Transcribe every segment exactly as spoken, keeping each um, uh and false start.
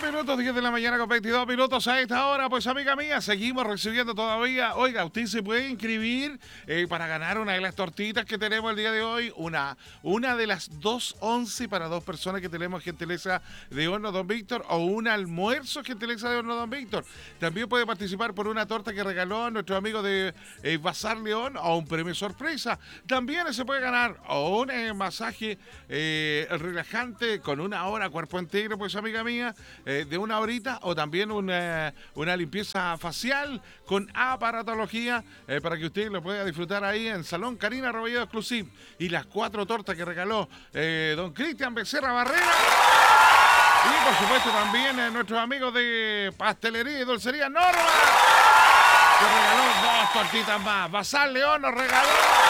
minutos, diez de la mañana con veintidós minutos a esta hora. Pues amiga mía, seguimos recibiendo todavía. Oiga, usted se puede inscribir eh, para ganar una de las tortitas que tenemos el día de hoy. Una, una de las dos once para dos personas que tenemos gentileza de Horno Don Víctor, o un almuerzo gentileza de Horno Don Víctor. También puede participar por una torta que regaló nuestro amigo de eh, Bazar León, o un premio sorpresa. También se puede ganar o un eh, masaje eh, relajante con una hora cuerpo entero, pues amiga mía, eh, de una horita, o también una, una limpieza facial con aparatología eh, para que usted lo pueda disfrutar ahí en Salón Karina Rebolledo Exclusive. Y las cuatro tortas que regaló eh, don Cristian Becerra Barrera. Y por supuesto también eh, nuestros amigos de Pastelería y Dulcería Norma, que regaló dos tortitas más. Bazar León nos regaló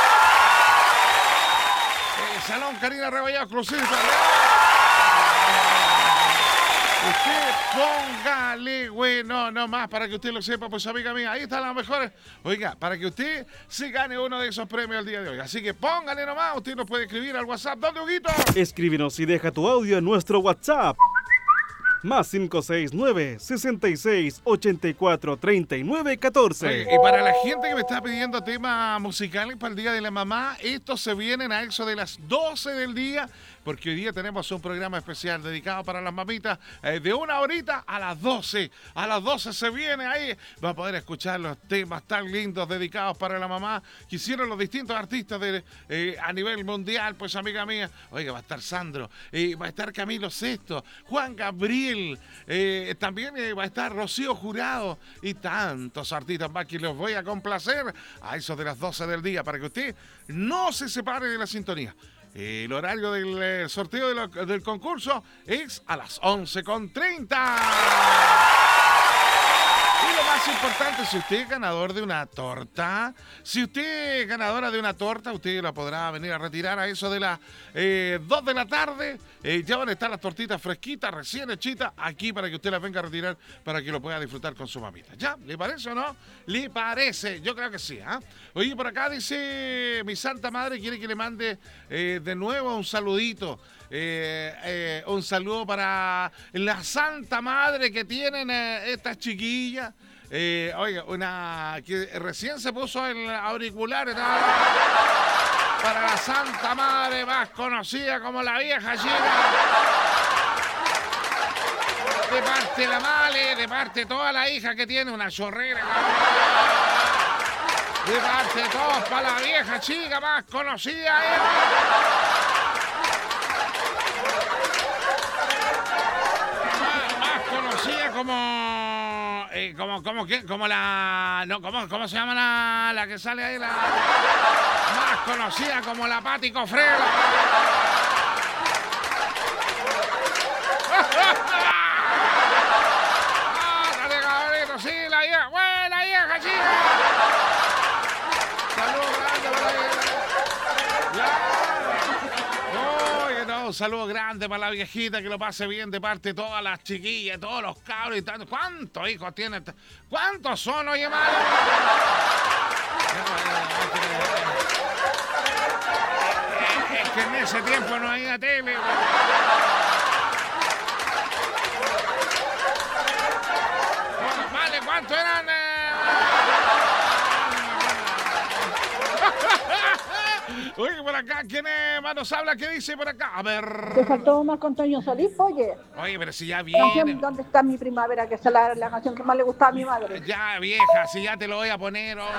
eh, Salón Karina Rebolledo Exclusive. Usted póngale, güey, no, no más, para que usted lo sepa, pues amiga mía, ahí están las mejores. Oiga, para que usted se gane uno de esos premios el día de hoy. Así que póngale nomás, usted nos puede escribir al WhatsApp. ¿Dónde, Huguito? Escríbenos y deja tu audio en nuestro WhatsApp. Más cinco seis nueve, sesenta y seis, ochenta y cuatro, treinta y nueve, catorce. Oye, y para la gente que me está pidiendo temas musicales para el Día de la Mamá, estos se vienen a eso de las doce del día, porque hoy día tenemos un programa especial dedicado para las mamitas, eh, de una horita a las doce. A las doce se viene ahí, va a poder escuchar los temas tan lindos dedicados para la mamá que hicieron los distintos artistas de, eh, a nivel mundial, pues amiga mía. Oiga, va a estar Sandro, eh, va a estar Camilo Sesto, Juan Gabriel, eh, también eh, va a estar Rocío Jurado y tantos artistas más que los voy a complacer a eso de las doce del día, para que usted no se separe de la sintonía. El horario del eh, sorteo de lo, del concurso es a las once con treinta. Y lo más importante, si usted es ganador de una torta, si usted es ganadora de una torta, usted la podrá venir a retirar a eso de las eh, dos de la tarde. Eh, ya van a estar las tortitas fresquitas, recién hechitas, aquí para que usted las venga a retirar, para que lo pueda disfrutar con su mamita. ¿Ya? ¿Le parece o no? ¿Le parece? Yo creo que sí. ¿eh? Oye, por acá dice mi santa madre, quiere que le mande eh, de nuevo un saludito. Eh, eh, un saludo para la santa madre que tienen eh, estas chiquillas. Eh, oiga, una que recién se puso el auricular, ¿no? Para la santa madre más conocida como la vieja chica. De parte de la Male, de parte de toda la hija que tiene una chorrera, ¿no? De parte de todos para la vieja chica más conocida, ¿eh? Conocida como, eh, como, como, ¿qué? Como la, no, ¿cómo, cómo se llama la, la que sale ahí? La más conocida como la Pati Cofrero. ¡Ah, dale, cabrito! Sí, la vieja, buena vieja, chica. Saludos grandes para la vieja. Un saludo grande para la viejita, que lo pase bien de parte de todas las chiquillas, todos los cabros y tanto. ¿Cuántos hijos tiene? ¿Cuántos son, oye, madre? Es que en ese tiempo no había tele. Vale, ¿cuántos eran? Oye, por acá, ¿quién es? Manos habla, ¿qué dice por acá? A ver. Te faltó Marco Antonio Solís, oye. Oye, pero si ya viene. Canción, ¿dónde está mi primavera? Que es la, la canción que más le gustaba a mi madre. Ya, vieja, si ya te lo voy a poner. Oh.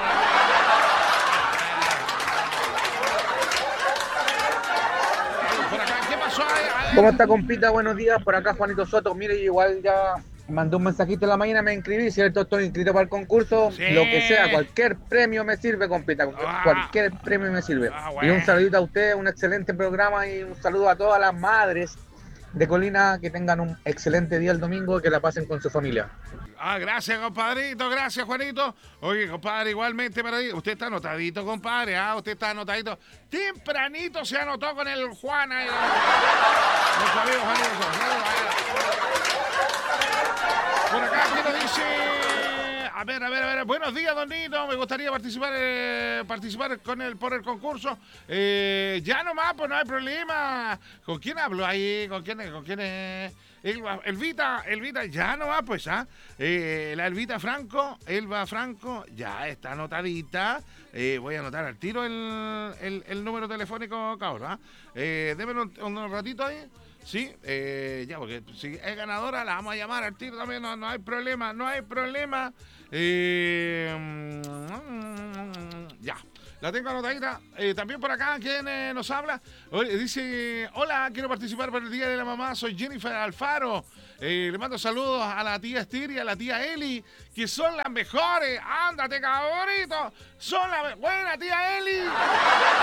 Por acá, ¿qué pasó? ¿Cómo está, compita? Buenos días. Por acá, Juanito Soto. Mire, igual ya mandé un mensajito en la mañana, me inscribí, ¿cierto? Estoy inscrito para el concurso. Sí. Lo que sea, cualquier premio me sirve, compita. Ah. Cualquier premio me sirve. Ah, bueno. Y un saludito a ustedes, un excelente programa, y un saludo a todas las madres de Colina, que tengan un excelente día el domingo, que la pasen con su familia. Ah, gracias, compadrito, gracias, Juanito. Oye, compadre, igualmente para ti. Usted está anotadito, compadre, ah, usted está anotadito. Tempranito se anotó con el Juan ahí. Nuestro amigo Juanito. Por acá, ¿qué nos dice? a ver, a ver, a ver. Buenos días, don Nito. Me gustaría participar eh, participar con el, por el concurso. Eh, ya nomás, pues no hay problema. ¿Con quién hablo ahí? ¿Con quién, con quién es? Elba, Elvita, Elvita, ya no va, pues, ¿ah? Eh, la Elvita Franco, Elba Franco, ya está anotadita. Eh, voy a anotar al tiro el, el, el número telefónico, cabrón, ¿ah? Eh, Deme un, un ratito ahí. Sí, eh, ya, porque si es ganadora, la vamos a llamar al tiro también, no, no hay problema, no hay problema. Eh, mm, ya. La tengo anotadita. Eh, también por acá, ¿quién eh, nos habla? Oye, dice, hola, quiero participar por el Día de la Mamá. Soy Jennifer Alfaro. Eh, le mando saludos a la tía Estir y a la tía Eli, que son las mejores. Ándate, cabrito. Son las... Buena, tía Eli.